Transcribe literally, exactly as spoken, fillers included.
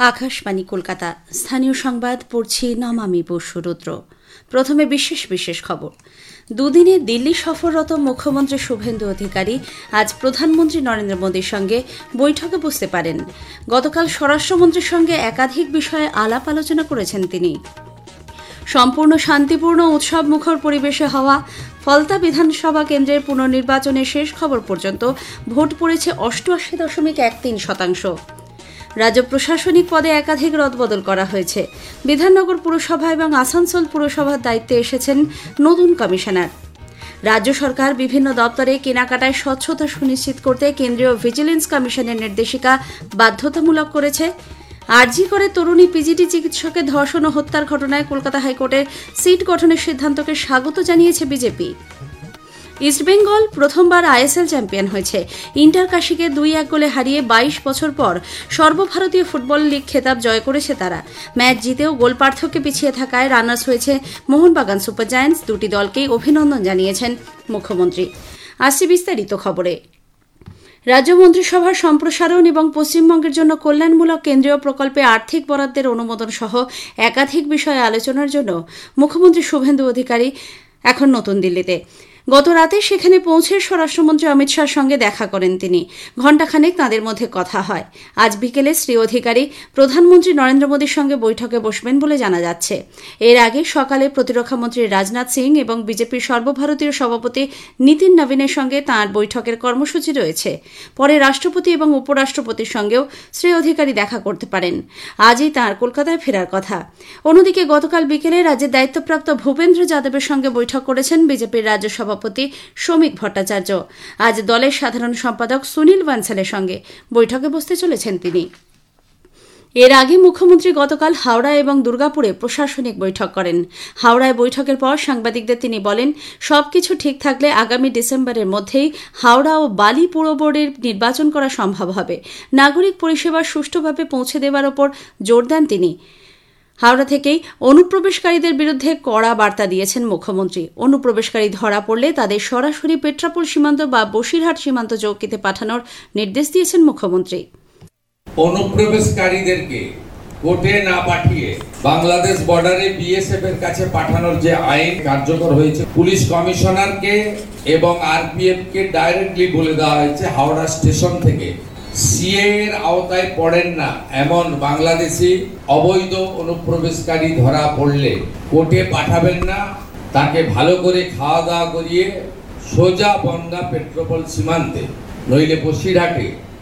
আকাশবাণী কলকাতা। স্থানীয় সংবাদ পড়ছি নমামি বসুরুদ্র। প্রথমে বিশেষ বিশেষ খবর। দুদিনে দিল্লি সফররত মুখ্যমন্ত্রী শুভেন্দু অধিকারী আজ প্রধানমন্ত্রী নরেন্দ্র মোদীর সঙ্গে বৈঠকে বসতে পারেন। গতকাল স্বরাষ্ট্রমন্ত্রীর সঙ্গে একাধিক বিষয়ে আলাপ আলোচনা করেছেন তিনি। সম্পূর্ণ শান্তিপূর্ণ উৎসব মুখর পরিবেশে হওয়া ফলতা বিধানসভা কেন্দ্রের পুনর্নির্বাচনের শেষ খবর পর্যন্ত ভোট পড়েছে অষ্টআশি দশমিক এক তিন শতাংশ। রাজ্য প্রশাসনিক পদে একাধিক রদবদল করা হয়েছে। বিধাননগর পুরসভা এবং আসানসোল পুরসভার দায়িত্বে এসেছেন নতুন কমিশনার। রাজ্য সরকার বিভিন্ন দপ্তরে কেনাকাটায় স্বচ্ছতা সুনিশ্চিত করতে কেন্দ্রীয় ভিজিলেন্স কমিশনের নির্দেশিকা বাধ্যতামূলক করেছে। আরজি করে তরুণী পিজিটি চিকিৎসকের ধর্ষণ ও হত্যার ঘটনায় কলকাতা হাইকোর্টের সিট গঠনের সিদ্ধান্তকে স্বাগত জানিয়েছে বিজেপি। ইস্টবেঙ্গল প্রথমবার আইএসএল চ্যাম্পিয়ন হয়েছে। ইন্টার কাশীকে দুই এক গোলে হারিয়ে বাইশ বছর পর সর্বভারতীয় ফুটবল লিগ খেতাব জয় করেছে তারা। ম্যাচ জিতেও গোল পার্থক্যে পিছিয়ে থাকায় রানার্স হয়েছে মোহনবাগান সুপার জায়ান্টস। দুটি দলকেই অভিনন্দন জানিয়েছেন মুখ্যমন্ত্রী। আসছে বিস্তারিত খবরে। রাজ্য মন্ত্রিসভার সম্প্রসারণ এবং পশ্চিমবঙ্গের জন্য কল্যাণমূলক কেন্দ্রীয় প্রকল্পে আর্থিক বরাদ্দের অনুমোদন সহ একাধিক বিষয়ে আলোচনার জন্য মুখ্যমন্ত্রী শুভেন্দু অধিকারী এখন নতুন দিল্লিতে। গত রাতে সেখানে পৌঁছে স্বরাষ্ট্রমন্ত্রী অমিত শাহর সঙ্গে দেখা করেন তিনি। ঘণ্টাখানেক তাঁদের মধ্যে কথা হয়। আজ বিকেলে শ্রী অধিকারী প্রধানমন্ত্রী নরেন্দ্র মোদীর সঙ্গে বৈঠকে বসবেন বলে জানা যাচ্ছে। এর আগে সকালে প্রতিরক্ষামন্ত্রী রাজনাথ সিং এবং বিজেপির সর্বভারতীয় সভাপতি নীতিন নবীনের সঙ্গে তাঁর বৈঠকের কর্মসূচি রয়েছে। পরে রাষ্ট্রপতি এবং উপরাষ্ট্রপতির সঙ্গেও শ্রী অধিকারী দেখা করতে পারেন। আজই তাঁর কলকাতায় ফেরার কথা। অন্যদিকে গতকাল বিকেলে রাজ্যের দায়িত্বপ্রাপ্ত ভূপেন্দ্র যাদবের সঙ্গে বৈঠক করেছেন বিজেপির রাজ্য সভাপতি শ্রমিক ভট্টাচার্য। আজ দলের সাধারণ সম্পাদক সুনীল বানসালের সঙ্গে বৈঠকে বসতে চলেছেন তিনি। এর আগে মুখ্যমন্ত্রী গতকাল হাওড়া এবং দুর্গাপুরে প্রশাসনিক বৈঠক করেন। হাওড়ায় বৈঠকের পর সাংবাদিকদের তিনি বলেন, সবকিছু ঠিক থাকলে আগামী ডিসেম্বরের মধ্যেই হাওড়া ও বালি পুর বোর্ডের নির্বাচন করা সম্ভব হবে। নাগরিক পরিষেবা সুষ্ঠুভাবে পৌঁছে দেওয়ার ওপর জোর দেন তিনি। হাওড়া থেকেই অনুপ্রবেশকারীদের বিরুদ্ধে কড়া বার্তা দিয়েছেন মুখ্যমন্ত্রী। অনুপ্রবেশকারী ধরা পড়লে তাদের সরাসরি পেট্রাপোল সীমান্ত বা বসিরহাট সীমান্ত চৌকিতে পাঠানোর নির্দেশ দিয়েছেন মুখ্যমন্ত্রী। অনুপ্রবেশকারীদেরকে কোর্টে না পাঠিয়ে বাংলাদেশ বর্ডারে বিএসএফ এর কাছে পাঠানোর যে আইন কার্যকর হয়েছে, পুলিশ কমিশনারকে এবং আরপিএফ কে ডাইরেক্টলি বলে দেওয়া হয়েছে হাওড়া স্টেশন থেকে সিএ এর আওতায় পড়েন না এমন বাংলাদেশি অবৈধ অনুপ্রবেশকারী ধরা পড়লে কোর্টে পাঠাবেন না, তাকে ভালো করে খাওয়া দাওয়া করিয়ে সোজা বনগা পেট্রোপোল সীমান্তে নইলে বসিরহাটে